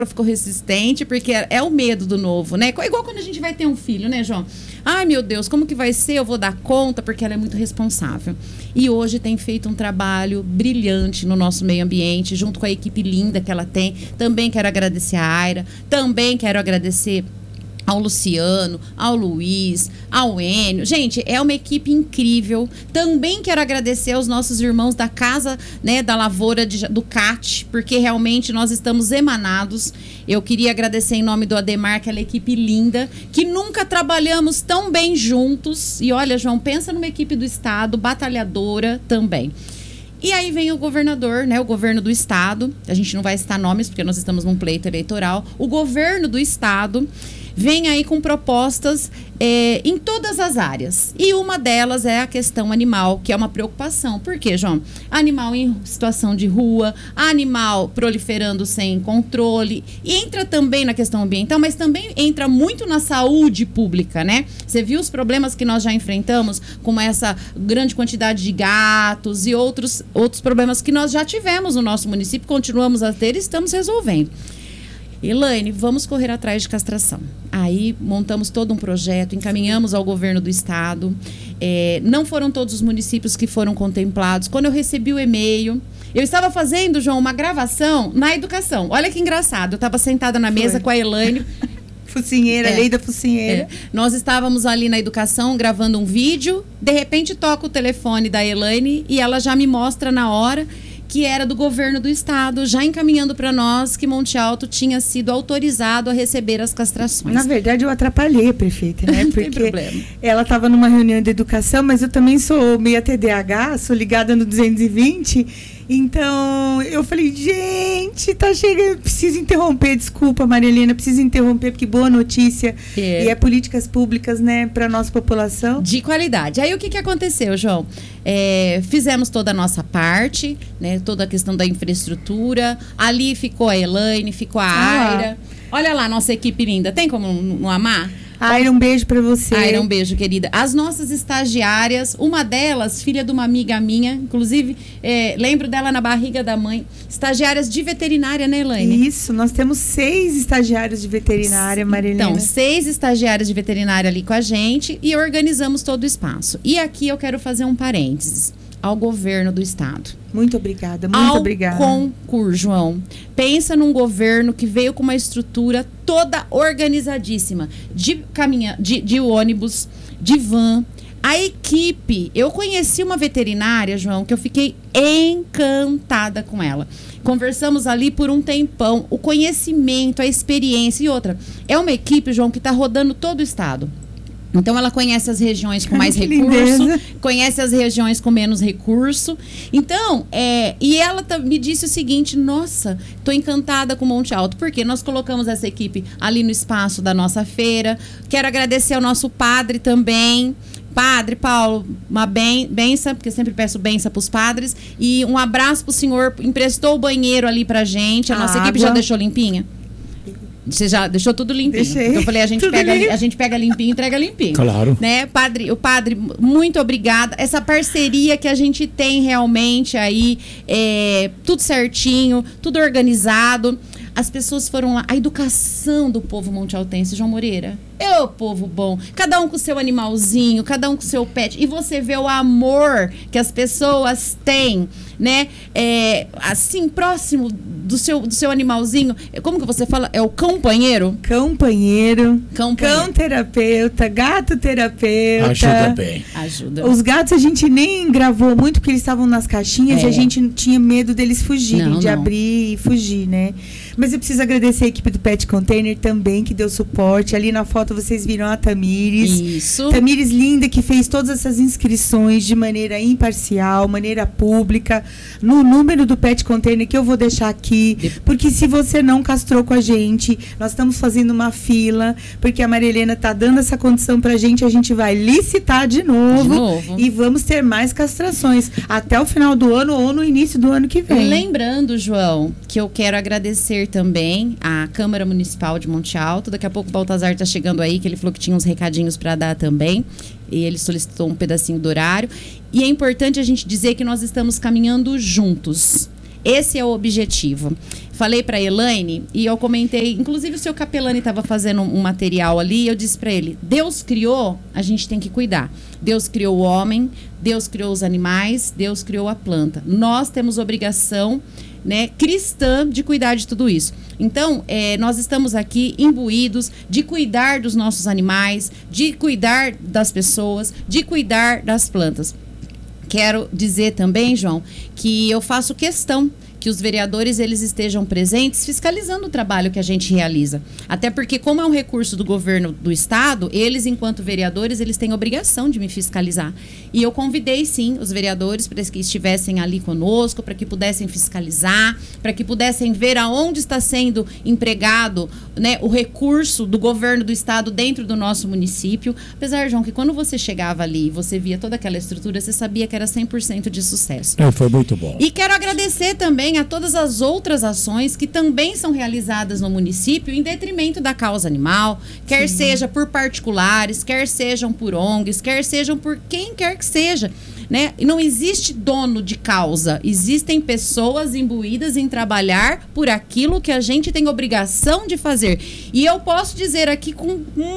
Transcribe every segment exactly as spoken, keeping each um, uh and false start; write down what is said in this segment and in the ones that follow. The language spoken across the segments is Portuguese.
ficou resistente, porque é, é o medo do novo, né? Igual quando a gente vai ter um filho, né, João? Ai, meu Deus, como que vai ser? Eu vou dar conta, porque ela é muito responsável. E hoje tem feito um trabalho brilhante no nosso meio ambiente, junto com a equipe linda que ela tem. Também quero agradecer a Aira, também quero agradecer ao Luciano, ao Luiz, ao Enio. Gente, é uma equipe incrível. Também quero agradecer aos nossos irmãos da Casa, né, da Lavoura de, do C A T, porque realmente nós estamos emanados. Eu queria agradecer em nome do Ademar, aquela equipe linda, que nunca trabalhamos tão bem juntos. E olha, João, pensa numa equipe do Estado, batalhadora também. E aí vem o governador, né, o governo do Estado. A gente não vai citar nomes, porque nós estamos num pleito eleitoral. O governo do Estado vem aí com propostas é, em todas as áreas. E uma delas é a questão animal, que é uma preocupação. Por quê, João? Animal em situação de rua, animal proliferando sem controle. E entra também na questão ambiental, mas também entra muito na saúde pública, né? Você viu os problemas que nós já enfrentamos com essa grande quantidade de gatos e outros, outros problemas que nós já tivemos no nosso município, continuamos a ter e estamos resolvendo. Elaine, vamos correr atrás de castração. Aí montamos todo um projeto, encaminhamos ao governo do estado. É, não foram todos os municípios que foram contemplados. Quando eu recebi o e-mail, eu estava fazendo, João, uma gravação na educação. Olha que engraçado, eu estava sentada na mesa Foi. com a Elaine. Focinheira, é, lei da focinheira. É. Nós estávamos ali na educação gravando um vídeo, de repente toca o telefone da Elaine e ela já me mostra na hora que era do governo do estado, já encaminhando para nós que Monte Alto tinha sido autorizado a receber as castrações. Na verdade, eu atrapalhei a prefeita, né? Não Porque tem problema. Ela estava numa reunião de educação, mas eu também sou meio T D A H, sou ligada no duzentos e vinte. Então, eu falei, gente, tá chegando, preciso interromper, desculpa, Marilena, preciso interromper, porque boa notícia. É. E é políticas públicas, né, para nossa população. De qualidade. Aí, o que que aconteceu, João? É, fizemos toda a nossa parte, né, toda a questão da infraestrutura. Ali ficou a Elaine, ficou a Aira. Ah. Olha lá, nossa equipe linda. Tem como não amar? Aira, um beijo pra você. Aira, um beijo, querida. As nossas estagiárias, uma delas, filha de uma amiga minha, inclusive, é, lembro dela na barriga da mãe, estagiárias de veterinária, né, Elaine? Isso, nós temos seis estagiários de veterinária, Marilena. Então, seis estagiárias de veterinária ali com a gente e organizamos todo o espaço. E aqui eu quero fazer um parênteses ao governo do estado. Muito obrigada, muito ao obrigada. Concur, João. Pensa num governo que veio com uma estrutura toda organizadíssima, de caminha, de, de ônibus, de van. A equipe, eu conheci uma veterinária, João, que eu fiquei encantada com ela. Conversamos ali por um tempão, o conhecimento, a experiência e outra. É uma equipe, João, que está rodando todo o estado. Então, ela conhece as regiões com mais recurso, conhece as regiões com menos recurso. Então, é, e ela me disse o seguinte, nossa, estou encantada com Monte Alto, porque nós colocamos essa equipe ali no espaço da nossa feira. Quero agradecer ao nosso padre também. Padre Paulo, uma ben, benção, porque eu sempre peço benção para os padres. E um abraço para o senhor, emprestou o banheiro ali para gente. A nossa a equipe água. já deixou limpinha? Você já deixou tudo limpinho. Deixei. Então eu falei, a gente, pega, a gente pega limpinho e entrega limpinho. Claro. Né? Padre, o padre, muito obrigada. Essa parceria que a gente tem realmente aí, é, tudo certinho, tudo organizado. As pessoas foram lá. A educação do povo montealtense, João Moreira. É o povo bom. Cada um com o seu animalzinho, cada um com o seu pet. E você vê o amor que as pessoas têm, né? É, assim, próximo do seu, do seu animalzinho. Como que você fala? É o companheiro? Companheiro. Cão terapeuta, gato terapeuta. Ajuda bem. Ajuda. Os gatos a gente nem gravou muito porque eles estavam nas caixinhas é. e a gente tinha medo deles fugirem, não, de não. abrir e fugir, né? Mas eu preciso agradecer a equipe do Pet Container também, que deu suporte. Ali na foto vocês viram a Tamires. Isso. Tamires linda, que fez todas essas inscrições de maneira imparcial, maneira pública, no número do Pet Container, que eu vou deixar aqui. Porque se você não castrou com a gente, nós estamos fazendo uma fila, porque a Marilena está dando essa condição pra gente, a gente vai licitar de novo, de novo. E vamos ter mais castrações até o final do ano ou no início do ano que vem. Lembrando, João, que eu quero agradecer também à Câmara Municipal de Monte Alto. Daqui a pouco o Baltazar está chegando aí, que ele falou que tinha uns recadinhos para dar também. E ele solicitou um pedacinho do horário. E é importante a gente dizer que nós estamos caminhando juntos. Esse é o objetivo. Falei para a Elaine e eu comentei, inclusive o seu Capelani estava fazendo um material ali, e eu disse para ele, Deus criou, a gente tem que cuidar. Deus criou o homem, Deus criou os animais, Deus criou a planta. Nós temos obrigação, né, cristã, de cuidar de tudo isso. Então, é, nós estamos aqui imbuídos de cuidar dos nossos animais, de cuidar das pessoas, de cuidar das plantas. Quero dizer também, João, que eu faço questão que os vereadores eles estejam presentes fiscalizando o trabalho que a gente realiza. Até porque, como é um recurso do governo do estado, eles, enquanto vereadores, eles têm obrigação de me fiscalizar. E eu convidei, sim, os vereadores para que estivessem ali conosco, para que pudessem fiscalizar, para que pudessem ver aonde está sendo empregado, né, o recurso do governo do estado dentro do nosso município. Apesar, João, que quando você chegava ali e você via toda aquela estrutura, você sabia que era cem por cento de sucesso. É, foi muito bom. E quero agradecer também a todas as outras ações que também são realizadas no município em detrimento da causa animal, quer Sim. seja por particulares, quer sejam por O N Gs, quer sejam por quem quer que seja, né? E não existe dono de causa, existem pessoas imbuídas em trabalhar por aquilo que a gente tem obrigação de fazer. E eu posso dizer aqui com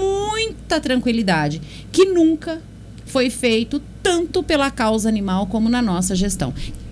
muita tranquilidade que nunca foi feito tanto pela causa animal como na nossa gestão.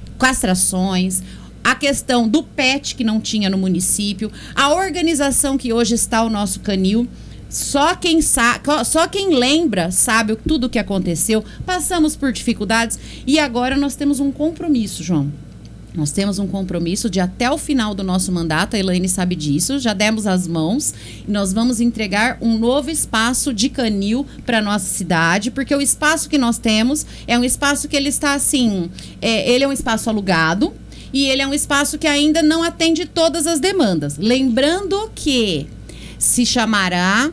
Castrações, a questão do pet que não tinha no município, a organização que hoje está o nosso canil. Só quem, sabe, só quem lembra sabe tudo o que aconteceu. Passamos por dificuldades e agora nós temos um compromisso, João. Nós temos um compromisso de até o final do nosso mandato, a Elaine sabe disso, já demos as mãos e nós vamos entregar um novo espaço de canil para a nossa cidade, porque o espaço que nós temos é um espaço que ele está assim, é, ele é um espaço alugado e ele é um espaço que ainda não atende todas as demandas. Lembrando que se chamará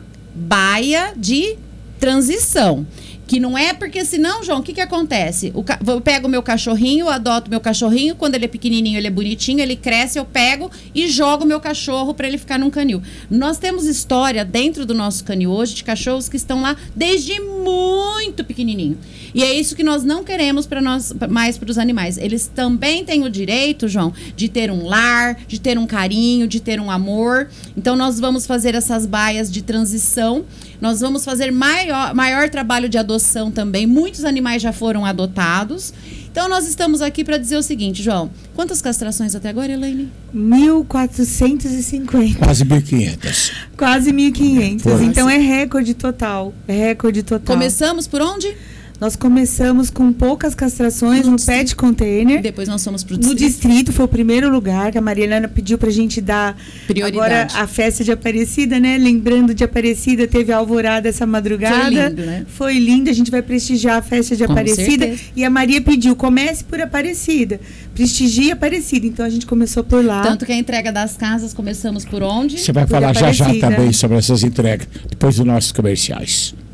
baia de transição. Que não é porque senão, João, o que que acontece? O ca... Eu pego o meu cachorrinho, eu adoto meu cachorrinho, quando ele é pequenininho, ele é bonitinho, ele cresce, eu pego e jogo o meu cachorro para ele ficar num canil. Nós temos história dentro do nosso canil hoje de cachorros que estão lá desde muito pequenininho. E é isso que nós não queremos para nós, mais para os animais. Eles também têm o direito, João, de ter um lar, de ter um carinho, de ter um amor. Então, nós vamos fazer essas baias de transição. Nós vamos fazer maior, maior trabalho de adoção também. Muitos animais já foram adotados. Então, nós estamos aqui para dizer o seguinte, João. Quantas castrações até agora, Elaine? mil quatrocentos e cinquenta. Quase mil e quinhentas. Quase mil e quinhentas. Então, é recorde total. É recorde total. Começamos por onde? Nós começamos com poucas castrações no, no pet container. Depois nós fomos para o distrito. No distrito foi o primeiro lugar que a Maria Helena pediu para a gente dar prioridade. Agora a festa de Aparecida, né? Lembrando de Aparecida, teve a alvorada essa madrugada. Foi lindo, né? Foi lindo, a gente vai prestigiar a festa de Com Aparecida. certeza. E a Maria pediu, comece por Aparecida, prestigie Aparecida. Então a gente começou por lá. Tanto que a entrega das casas, começamos por onde? Você vai Por falar já já Aparecida. também sobre essas entregas, depois dos nossos comerciais.